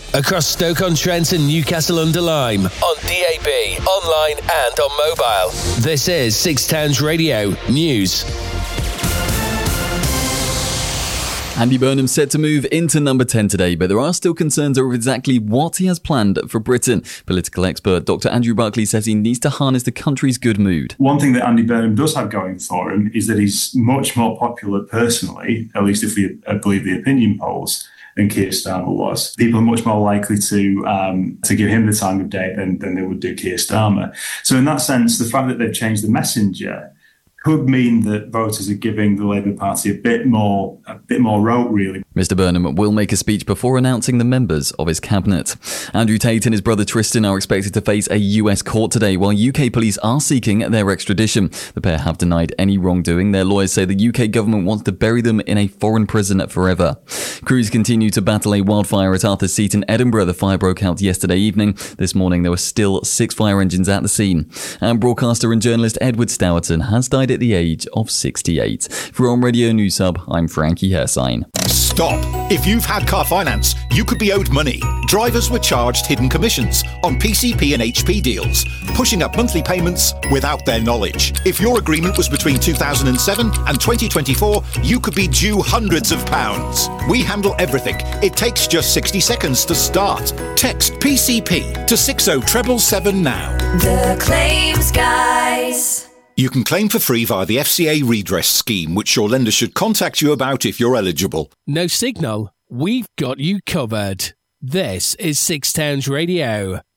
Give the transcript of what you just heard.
across Stoke-on-Trent and Newcastle-under-Lyme, on DAB, online and on mobile. This is Six Towns Radio News. Andy Burnham set to move into number 10 today, but there are still concerns over exactly what he has planned for Britain. Political expert Dr. Andrew Buckley says he needs to harness the country's good mood. One thing that Andy Burnham does have going for him is that he's much more popular personally, at least if we believe the opinion polls, than Keir Starmer was. People are much more likely to give him the time of day than they would do Keir Starmer. So in that sense, the fact that they've changed the messenger could mean that voters are giving the Labour Party a bit more rope, really. Mr. Burnham will make a speech before announcing the members of his cabinet. Andrew Tate and his brother Tristan are expected to face a US court today, while UK police are seeking their extradition. The pair have denied any wrongdoing. Their lawyers say the UK government wants to bury them in a foreign prison forever. Crews continue to battle a wildfire at Arthur's Seat in Edinburgh. The fire broke out yesterday evening. This morning there were still 6 fire engines at the scene. And broadcaster and journalist Edward Stourton has died at the age of 68. For On Radio News Hub, I'm Frankie Hersign. Stop! If you've had car finance, you could be owed money. Drivers were charged hidden commissions on PCP and HP deals, pushing up monthly payments without their knowledge. If your agreement was between 2007 and 2024, you could be due hundreds of pounds. We handle everything. It takes just 60 seconds to start. Text PCP to 60777 now. The Claims Guys. You can claim for free via the FCA redress scheme, which your lender should contact you about if you're eligible. No signal? We've got you covered. This is Six Towns Radio.